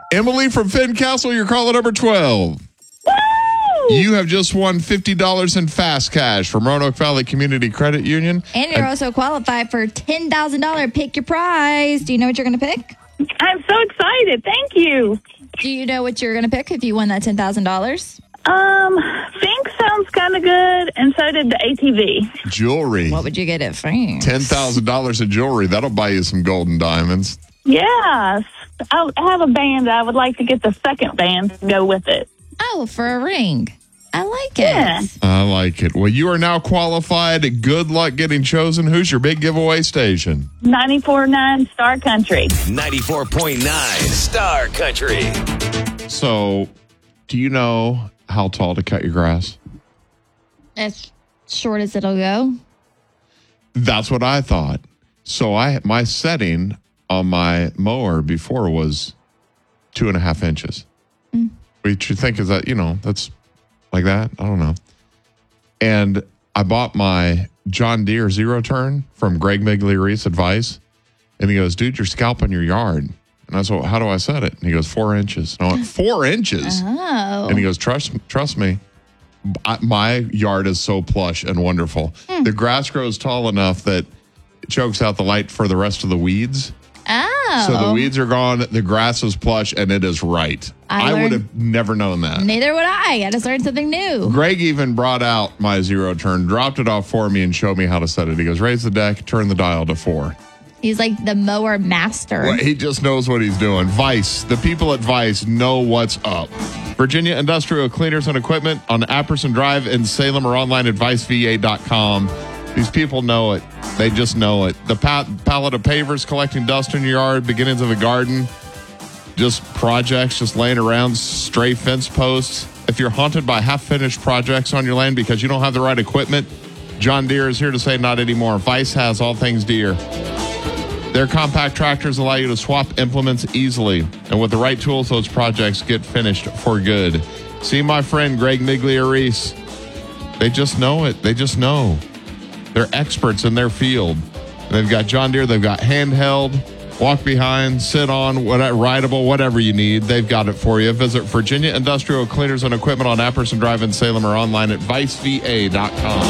Emily from Fincastle, you're caller number 12. Woo! You have just won $50 in fast cash from Roanoke Valley Community Credit Union. And you're also qualified for $10,000 Pick Your Prize. Do you know what you're going to pick? I'm so excited. Thank you. Do you know what you're going to pick if you won that $10,000? Think sounds kind of good, and so did the ATV. Jewelry. What would you get it for? $10,000 in jewelry. That'll buy you some gold and diamonds. Yes. I have a band. I would like to get the second band to go with it. Oh, for a ring. I like it. Yeah. I like it. Well, you are now qualified. Good luck getting chosen. Who's your big giveaway station? 94.9 Star Country. 94.9 Star Country. So, do you know how tall to cut your grass? As short as it'll go. That's what I thought. So my setting on my mower before was 2.5 inches. What you think is that, that's like that? I don't know. And I bought my John Deere Zero Turn from Greg Migliarise Advice. And he goes, dude, you're scalping your yard. And I said, how do I set it? And he goes, 4 inches. And I went, 4 inches? Oh. And he goes, trust me. My yard is so plush and wonderful. The grass grows tall enough that it chokes out the light for the rest of the weeds. Oh. So the weeds are gone, the grass is plush, and it is right. I would have never known that. Neither would I. I just learned something new. Greg even brought out my Zero Turn, dropped it off for me, and showed me how to set it. He goes, raise the deck, turn the dial to 4. He's like the mower master. Well, he just knows what he's doing. Vice, the people at Vice know what's up. Virginia Industrial Cleaners and Equipment on Apperson Drive in Salem or online at viceva.com. These people know it. They just know it. The pallet of pavers collecting dust in your yard, beginnings of a garden, just projects just laying around, stray fence posts. If you're haunted by half-finished projects on your land because you don't have the right equipment, John Deere is here to say not anymore. Vice has all things Deere. Their compact tractors allow you to swap implements easily. And with the right tools, those projects get finished for good. See my friend Greg Migliarise. They just know it. They just know. They're experts in their field. And they've got John Deere. They've got handheld, walk behind, sit on, rideable, whatever you need. They've got it for you. Visit Virginia Industrial Cleaners and Equipment on Apperson Drive in Salem or online at viceva.com.